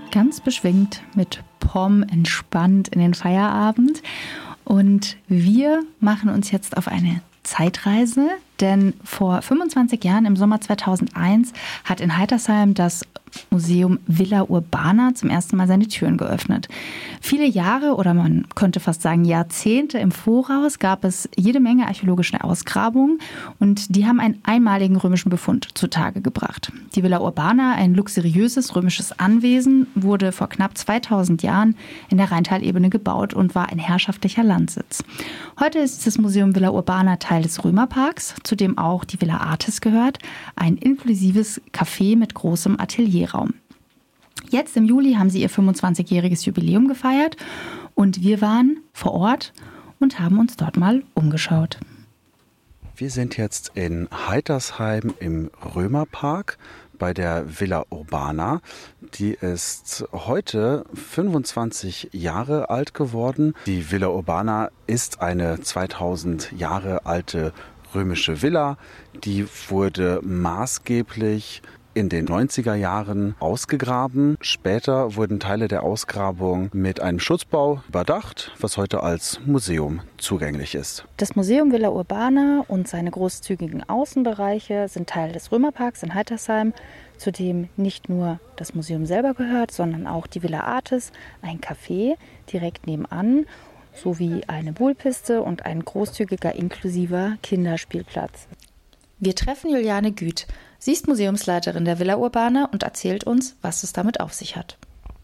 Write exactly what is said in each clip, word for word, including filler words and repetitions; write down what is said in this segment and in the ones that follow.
ganz beschwingt mit Pom entspannt in den Feierabend. Und wir machen uns jetzt auf eine Zeitreise, denn vor fünfundzwanzig Jahren, im Sommer zweitausendeins, hat in Heitersheim das Museum Villa Urbana zum ersten Mal seine Türen geöffnet. Viele Jahre oder man könnte fast sagen Jahrzehnte im Voraus gab es jede Menge archäologische Ausgrabungen und die haben einen einmaligen römischen Befund zutage gebracht. Die Villa Urbana, ein luxuriöses römisches Anwesen, wurde vor knapp zweitausend Jahren in der Rheintalebene gebaut und war ein herrschaftlicher Landsitz. Heute ist das Museum Villa Urbana Teil des Römerparks, zu dem auch die Villa Artis gehört, ein inklusives Café mit großem Atelierraum. Jetzt im Juli haben sie ihr fünfundzwanzigjähriges Jubiläum gefeiert und wir waren vor Ort und haben uns dort mal umgeschaut. Wir sind jetzt in Heitersheim im Römerpark bei der Villa Urbana. Die ist heute fünfundzwanzig Jahre alt geworden. Die Villa Urbana ist eine zweitausend Jahre alte römische Villa. Die wurde maßgeblich in den neunziger Jahren ausgegraben. Später wurden Teile der Ausgrabung mit einem Schutzbau überdacht, was heute als Museum zugänglich ist. Das Museum Villa Urbana und seine großzügigen Außenbereiche sind Teil des Römerparks in Heitersheim, zu dem nicht nur das Museum selber gehört, sondern auch die Villa Artis, ein Café direkt nebenan, sowie eine Buhlpiste und ein großzügiger inklusiver Kinderspielplatz. Wir treffen Juliane Güth. Sie ist Museumsleiterin der Villa Urbana und erzählt uns, was es damit auf sich hat.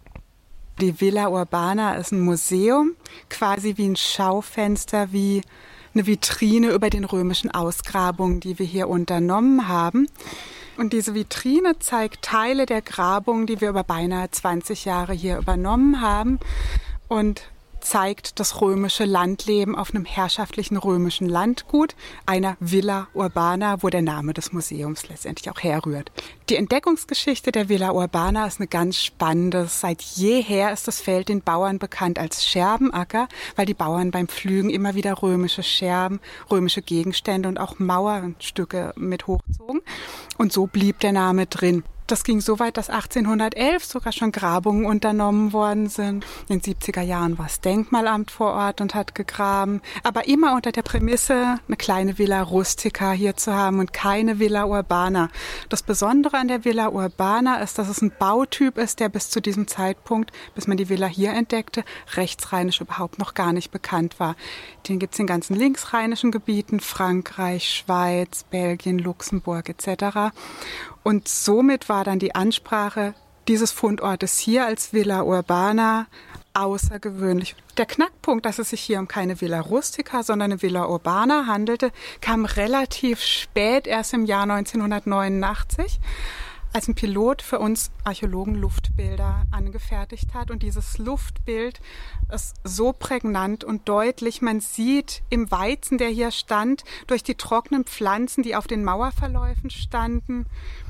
Die Villa Urbana ist ein Museum, quasi wie ein Schaufenster, wie eine Vitrine über den römischen Ausgrabungen, die wir hier unternommen haben. Und diese Vitrine zeigt Teile der Grabungen, die wir über beinahe zwanzig Jahre hier übernommen haben und zeigt das römische Landleben auf einem herrschaftlichen römischen Landgut, einer Villa Urbana, wo der Name des Museums letztendlich auch herrührt. Die Entdeckungsgeschichte der Villa Urbana ist eine ganz spannende. Seit jeher ist das Feld den Bauern bekannt als Scherbenacker, weil die Bauern beim Pflügen immer wieder römische Scherben, römische Gegenstände und auch Mauerstücke mit hochzogen. Und so blieb der Name drin. Das ging so weit, dass achtzehnhundertelf sogar schon Grabungen unternommen worden sind. In den siebziger Jahren war das Denkmalamt vor Ort und hat gegraben. Aber immer unter der Prämisse, eine kleine Villa Rustica hier zu haben und keine Villa Urbana. Das Besondere an der Villa Urbana ist, dass es ein Bautyp ist, der bis zu diesem Zeitpunkt, bis man die Villa hier entdeckte, rechtsrheinisch überhaupt noch gar nicht bekannt war. Den gibt es in ganzen linksrheinischen Gebieten, Frankreich, Schweiz, Belgien, Luxemburg et cetera. Und somit war dann die Ansprache dieses Fundortes hier als Villa Urbana außergewöhnlich. Der Knackpunkt, dass es sich hier um keine Villa Rustica, sondern eine Villa Urbana handelte, kam relativ spät, erst im Jahr neunzehnhundertneunundachtzig, als ein Pilot für uns Archäologen Luftbilder angefertigt hat. Und dieses Luftbild ist so prägnant und deutlich. Man sieht im Weizen, der hier stand, durch die trockenen Pflanzen, die auf den Mauerverläufen standen,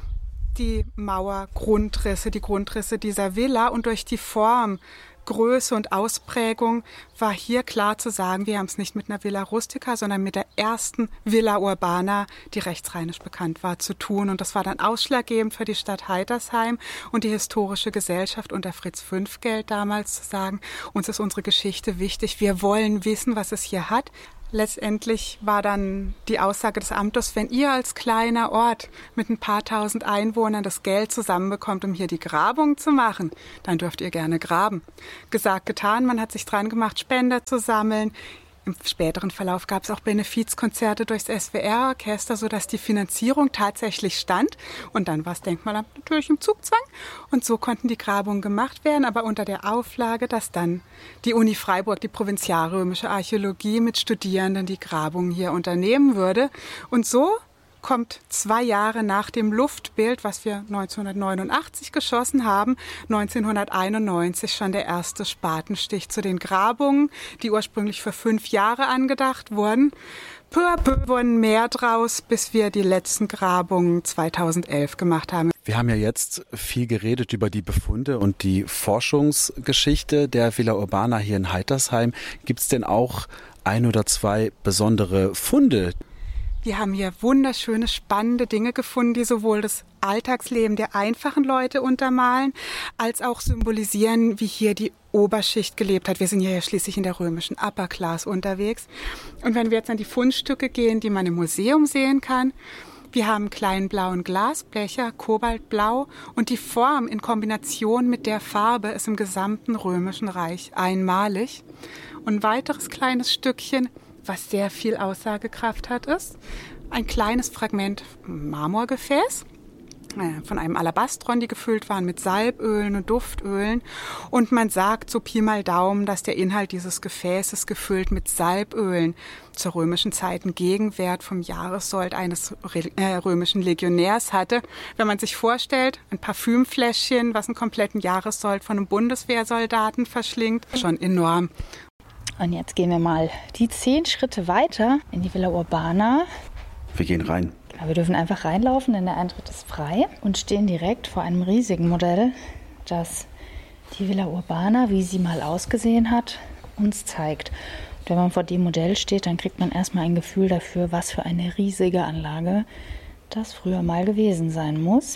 die Mauergrundrisse, die Grundrisse dieser Villa, und durch die Form, Größe und Ausprägung war hier klar zu sagen, wir haben es nicht mit einer Villa Rustica, sondern mit der ersten Villa Urbana, die rechtsrheinisch bekannt war, zu tun. Und das war dann ausschlaggebend für die Stadt Heitersheim und die Historische Gesellschaft unter Fritz Fünfgeld damals zu sagen, uns ist unsere Geschichte wichtig, wir wollen wissen, was es hier hat. Letztendlich war dann die Aussage des Amtes, wenn ihr als kleiner Ort mit ein paar tausend Einwohnern das Geld zusammenbekommt, um hier die Grabung zu machen, dann dürft ihr gerne graben. Gesagt, getan, man hat sich dran gemacht, Spender zu sammeln. Im späteren Verlauf gab es auch Benefizkonzerte durchs S W R-Orchester, sodass die Finanzierung tatsächlich stand. Und dann war das Denkmalamt natürlich im Zugzwang. Und so konnten die Grabungen gemacht werden, aber unter der Auflage, dass dann die Uni Freiburg, die Provinzialrömische Archäologie, mit Studierenden die Grabungen hier unternehmen würde. Und so kommt zwei Jahre nach dem Luftbild, was wir neunzehnhundertneunundachtzig geschossen haben, neunzehnhunderteinundneunzig schon der erste Spatenstich zu den Grabungen, die ursprünglich für fünf Jahre angedacht wurden. Peu à peu wurden mehr draus, bis wir die letzten Grabungen zweitausendelf gemacht haben. Wir haben ja jetzt viel geredet über die Befunde und die Forschungsgeschichte der Villa Urbana hier in Heitersheim. Gibt es denn auch ein oder zwei besondere Funde? Wir haben hier wunderschöne, spannende Dinge gefunden, die sowohl das Alltagsleben der einfachen Leute untermalen, als auch symbolisieren, wie hier die Oberschicht gelebt hat. Wir sind ja schließlich in der römischen Upper Class unterwegs. Und wenn wir jetzt an die Fundstücke gehen, die man im Museum sehen kann, wir haben einen kleinen blauen Glasbecher, kobaltblau, und die Form in Kombination mit der Farbe ist im gesamten Römischen Reich einmalig. Und ein weiteres kleines Stückchen, was sehr viel Aussagekraft hat, ist ein kleines Fragment Marmorgefäß von einem Alabastron, die gefüllt waren mit Salbölen und Duftölen. Und man sagt so Pi mal Daumen, dass der Inhalt dieses Gefäßes gefüllt mit Salbölen zur römischen Zeit einen Gegenwert vom Jahressold eines römischen Legionärs hatte. Wenn man sich vorstellt, ein Parfümfläschchen, was einen kompletten Jahressold von einem Bundeswehrsoldaten verschlingt, schon enorm. Und jetzt gehen wir mal die zehn Schritte weiter in die Villa Urbana. Wir gehen rein. Ja, wir dürfen einfach reinlaufen, denn der Eintritt ist frei und stehen direkt vor einem riesigen Modell, das die Villa Urbana, wie sie mal ausgesehen hat, uns zeigt. Und wenn man vor dem Modell steht, dann kriegt man erstmal ein Gefühl dafür, was für eine riesige Anlage das früher mal gewesen sein muss.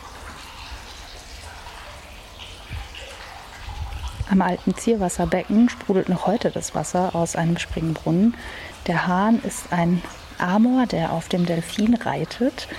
Am alten Zierwasserbecken sprudelt noch heute das Wasser aus einem Springbrunnen. Der Hahn ist ein Amor, der auf dem Delfin reitet.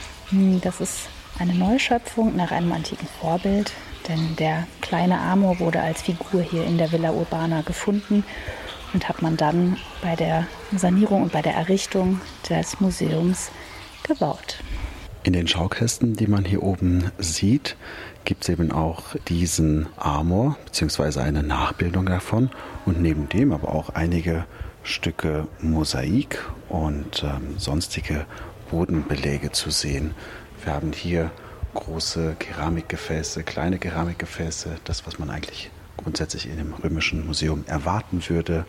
Das ist eine Neuschöpfung nach einem antiken Vorbild, denn der kleine Amor wurde als Figur hier in der Villa Urbana gefunden und hat man dann bei der Sanierung und bei der Errichtung des Museums gebaut. In den Schaukästen, die man hier oben sieht, gibt es eben auch diesen Amor, beziehungsweise eine Nachbildung davon und neben dem aber auch einige Stücke Mosaik und ähm, sonstige Bodenbeläge zu sehen. Wir haben hier große Keramikgefäße, kleine Keramikgefäße, das, was man eigentlich grundsätzlich in dem römischen Museum erwarten würde.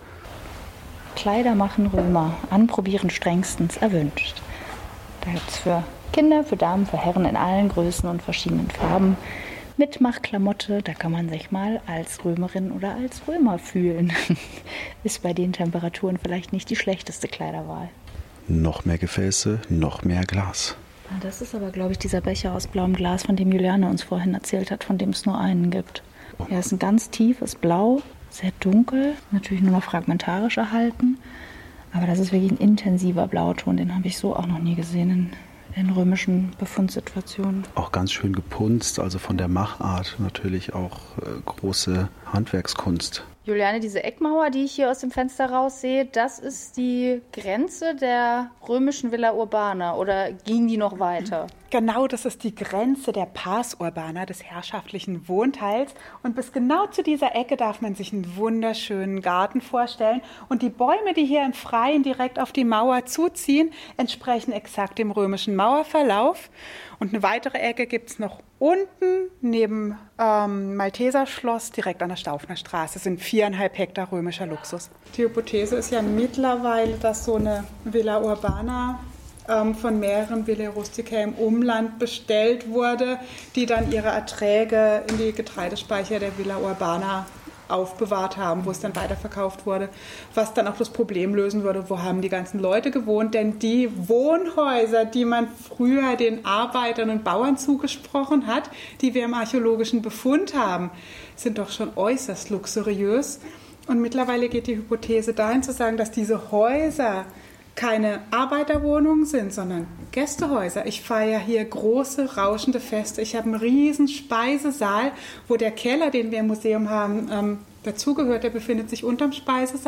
Kleider machen Römer, anprobieren strengstens erwünscht. Da gibt es für Kinder, für Damen, für Herren in allen Größen und verschiedenen Farben Mitmachklamotte, da kann man sich mal als Römerin oder als Römer fühlen. Ist bei den Temperaturen vielleicht nicht die schlechteste Kleiderwahl. Noch mehr Gefäße, noch mehr Glas. Das ist aber, glaube ich, dieser Becher aus blauem Glas, von dem Juliane uns vorhin erzählt hat, von dem es nur einen gibt. Er ist ein ganz tiefes Blau, sehr dunkel, natürlich nur noch fragmentarisch erhalten. Aber das ist wirklich ein intensiver Blauton, den habe ich so auch noch nie gesehen in in römischen Befundsituationen. Auch ganz schön gepunzt, also von der Machart natürlich auch äh, große Handwerkskunst. Juliane, diese Eckmauer, die ich hier aus dem Fenster raussehe, das ist die Grenze der römischen Villa Urbana oder ging die noch weiter? Genau, das ist die Grenze der Pars Urbana, des herrschaftlichen Wohnteils. Und bis genau zu dieser Ecke darf man sich einen wunderschönen Garten vorstellen. Und die Bäume, die hier im Freien direkt auf die Mauer zuziehen, entsprechen exakt dem römischen Mauerverlauf. Und eine weitere Ecke gibt es noch unten neben ähm, Malteserschloss, direkt an der Staufner Straße. Das sind viereinhalb Hektar römischer Luxus. Die Hypothese ist ja mittlerweile, dass so eine Villa Urbana ähm, von mehreren Villae Rusticae im Umland bestellt wurde, die dann ihre Erträge in die Getreidespeicher der Villa Urbana aufbewahrt haben, wo es dann weiterverkauft wurde, was dann auch das Problem lösen würde, wo haben die ganzen Leute gewohnt, denn die Wohnhäuser, die man früher den Arbeitern und Bauern zugesprochen hat, die wir im archäologischen Befund haben, sind doch schon äußerst luxuriös. Und mittlerweile geht die Hypothese dahin zu sagen, dass diese Häuser keine Arbeiterwohnungen sind, sondern Gästehäuser. Ich feiere hier große, rauschende Feste. Ich habe einen riesen Speisesaal, wo der Keller, den wir im Museum haben, ähm, dazugehört. Der befindet sich unterm Speisesaal.